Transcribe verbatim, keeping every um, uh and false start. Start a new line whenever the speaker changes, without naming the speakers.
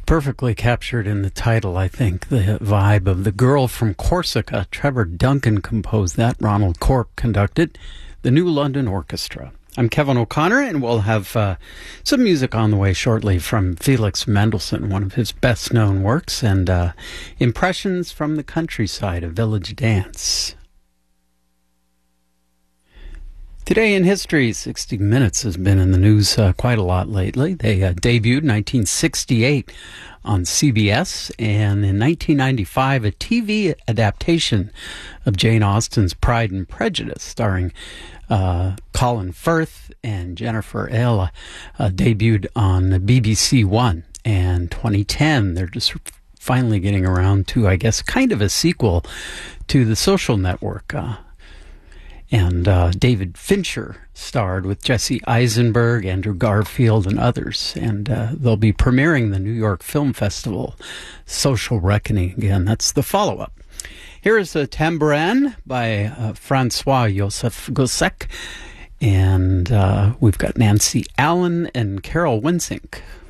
Perfectly captured in the title, I think, the vibe of The Girl from Corsica. Trevor Duncan composed that. Ronald Corp conducted. The New London Orchestra. I'm Kevin O'Connor, and we'll have uh, some music on the way shortly from Felix Mendelssohn, one of his best-known works, and uh, impressions from the countryside, a village dance. Today in history, sixty minutes has been in the news uh, quite a lot lately. They uh, debuted in nineteen sixty-eight on C B S, and in nineteen ninety-five, a T V adaptation of Jane Austen's Pride and Prejudice, starring uh, Colin Firth and Jennifer Ehle, uh, debuted on B B C One. And twenty ten, they're just finally getting around to, I guess, kind of a sequel to The Social Network. Uh, And uh, David Fincher starred with Jesse Eisenberg, Andrew Garfield, and others. And uh, they'll be premiering the New York Film Festival, Social Reckoning. Again, that's the follow-up. Here is a Tambourin by uh, Francois-Joseph Gossec. And uh, we've got Nancy Allen and Carol Winsink.